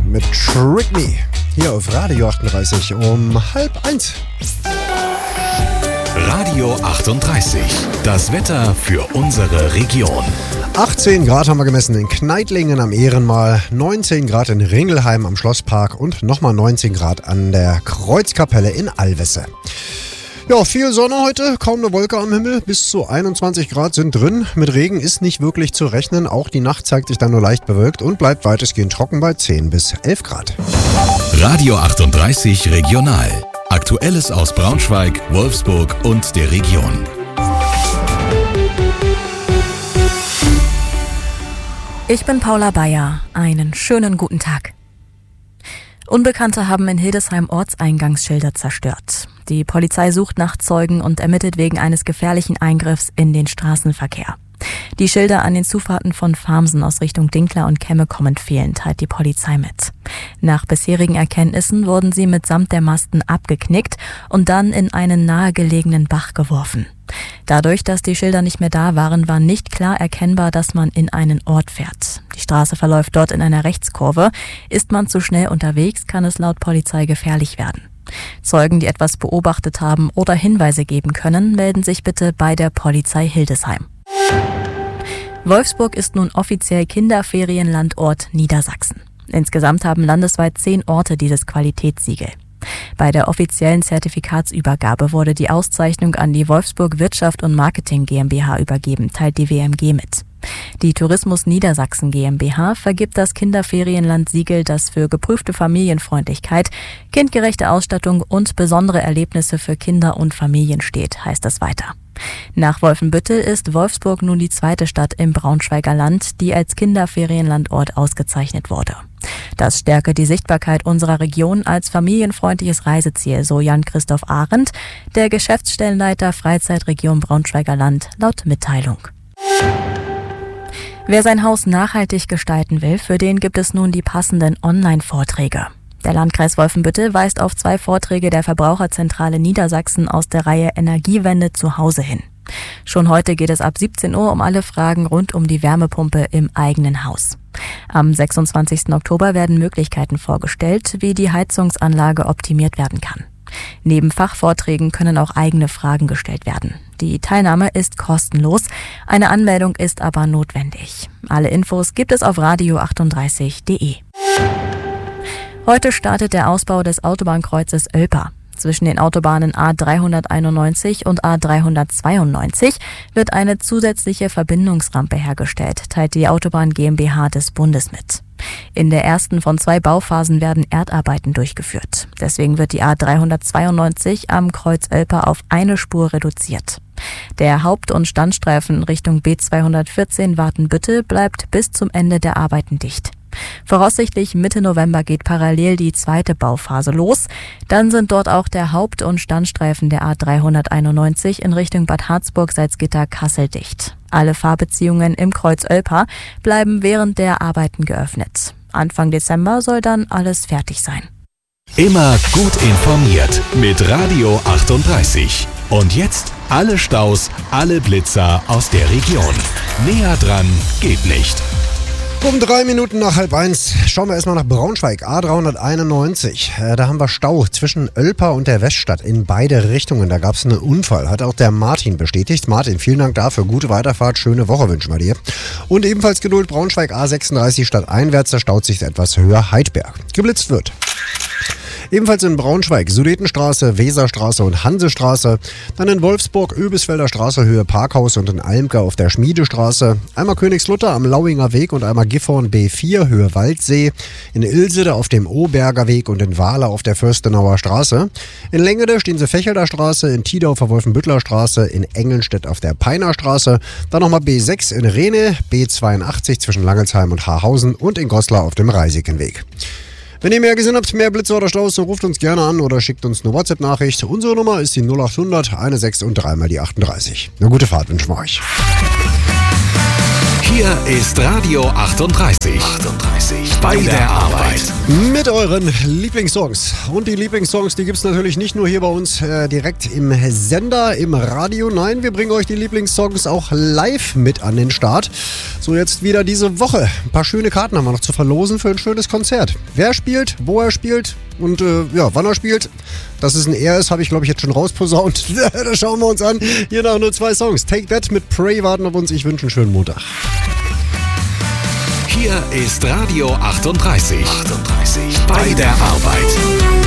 mit Trick Me hier auf Radio 38 um 12:30. Radio 38, das Wetter für unsere Region. 18 Grad haben wir gemessen in Kneitlingen am Ehrenmal, 19 Grad in Ringelheim am Schlosspark und nochmal 19 Grad an der Kreuzkapelle in Alvesse. Ja, viel Sonne heute, kaum eine Wolke am Himmel, bis zu 21 Grad sind drin. Mit Regen ist nicht wirklich zu rechnen, auch die Nacht zeigt sich dann nur leicht bewölkt und bleibt weitestgehend trocken bei 10 bis 11 Grad. Radio 38 Regional. Aktuelles aus Braunschweig, Wolfsburg und der Region. Ich bin Paula Bayer. Einen schönen guten Tag. Unbekannte haben in Hildesheim Ortseingangsschilder zerstört. Die Polizei sucht nach Zeugen und ermittelt wegen eines gefährlichen Eingriffs in den Straßenverkehr. Die Schilder an den Zufahrten von Farmsen aus Richtung Dinkler und Kemme kommend fehlen, teilt die Polizei mit. Nach bisherigen Erkenntnissen wurden sie mitsamt der Masten abgeknickt und dann in einen nahegelegenen Bach geworfen. Dadurch, dass die Schilder nicht mehr da waren, war nicht klar erkennbar, dass man in einen Ort fährt. Die Straße verläuft dort in einer Rechtskurve. Ist man zu schnell unterwegs, kann es laut Polizei gefährlich werden. Zeugen, die etwas beobachtet haben oder Hinweise geben können, melden sich bitte bei der Polizei Hildesheim. Wolfsburg ist nun offiziell Kinderferienlandort Niedersachsen. Insgesamt haben landesweit 10 Orte dieses Qualitätssiegel. Bei der offiziellen Zertifikatsübergabe wurde die Auszeichnung an die Wolfsburg Wirtschaft und Marketing GmbH übergeben, teilt die WMG mit. Die Tourismus Niedersachsen GmbH vergibt das Kinderferienland-Siegel, das für geprüfte Familienfreundlichkeit, kindgerechte Ausstattung und besondere Erlebnisse für Kinder und Familien steht, heißt es weiter. Nach Wolfenbüttel ist Wolfsburg nun die zweite Stadt im Braunschweiger Land, die als Kinderferienlandort ausgezeichnet wurde. Das stärke die Sichtbarkeit unserer Region als familienfreundliches Reiseziel, so Jan-Christoph Arendt, der Geschäftsstellenleiter Freizeitregion Braunschweiger Land, laut Mitteilung. Wer sein Haus nachhaltig gestalten will, für den gibt es nun die passenden Online-Vorträge. Der Landkreis Wolfenbüttel weist auf 2 Vorträge der Verbraucherzentrale Niedersachsen aus der Reihe Energiewende zu Hause hin. Schon heute geht es ab 17 Uhr um alle Fragen rund um die Wärmepumpe im eigenen Haus. Am 26. Oktober werden Möglichkeiten vorgestellt, wie die Heizungsanlage optimiert werden kann. Neben Fachvorträgen können auch eigene Fragen gestellt werden. Die Teilnahme ist kostenlos, eine Anmeldung ist aber notwendig. Alle Infos gibt es auf radio38.de. Heute startet der Ausbau des Autobahnkreuzes Oelper. Zwischen den Autobahnen A391 und A392 wird eine zusätzliche Verbindungsrampe hergestellt, teilt die Autobahn GmbH des Bundes mit. In der ersten von 2 Bauphasen werden Erdarbeiten durchgeführt. Deswegen wird die A392 am Kreuz Oelper auf eine Spur reduziert. Der Haupt- und Standstreifen Richtung B214 Watenbüttel bleibt bis zum Ende der Arbeiten dicht. Voraussichtlich Mitte November geht parallel die zweite Bauphase los. Dann sind dort auch der Haupt- und Standstreifen der A391 in Richtung Bad Harzburg, Salzgitter, Kassel dicht. Alle Fahrbeziehungen im Kreuz Oelper bleiben während der Arbeiten geöffnet. Anfang Dezember soll dann alles fertig sein. Immer gut informiert mit Radio 38. Und jetzt alle Staus, alle Blitzer aus der Region. Näher dran geht nicht. Um 3 Minuten nach 12:30 schauen wir erstmal nach Braunschweig, A391. Da haben wir Stau zwischen Oelper und der Weststadt in beide Richtungen. Da gab es einen Unfall, hat auch der Martin bestätigt. Martin, vielen Dank dafür, gute Weiterfahrt, schöne Woche wünschen wir dir. Und ebenfalls Geduld, Braunschweig A36 stadteinwärts, da staut sich etwas höher Heidberg. Geblitzt wird. Ebenfalls in Braunschweig, Sudetenstraße, Weserstraße und Hansestraße. Dann in Wolfsburg, Öbisfelder Straße, Höhe Parkhaus und in Almke auf der Schmiedestraße. Einmal Königslutter am Lauinger Weg und einmal Gifhorn B4, Höhe Waldsee. In Ilsede auf dem Oberger Weg und in Wale auf der Fürstenauer Straße. In Lengede stehen sie Fechelder Straße, in Tidau auf der Wolfenbüttler Straße, in Engelnstedt auf der Peiner Straße. Dann nochmal B6 in Rehne, B82 zwischen Langelsheim und Haarhausen und in Goslar auf dem Reisigenweg. Wenn ihr mehr gesehen habt, mehr Blitze oder Staus, so ruft uns gerne an oder schickt uns eine WhatsApp-Nachricht. Unsere Nummer ist die 0800 16 und 3 mal die 38. Eine gute Fahrt wünschen wir euch. Hier ist Radio 38. Bei der Arbeit. Mit euren Lieblingssongs. Und die Lieblingssongs, die gibt es natürlich nicht nur hier bei uns direkt im Sender, im Radio. Nein, wir bringen euch die Lieblingssongs auch live mit an den Start. So, jetzt wieder diese Woche. Ein paar schöne Karten haben wir noch zu verlosen für ein schönes Konzert. Wer spielt, wo er spielt und wann er spielt. Dass es ein Er ist, habe ich glaube ich jetzt schon rausposaunt. Da schauen wir uns an. Hier noch nur 2 Songs. Take That mit Prey warten auf uns. Ich wünsche einen schönen Montag. Hier ist Radio 38. Bei der Arbeit.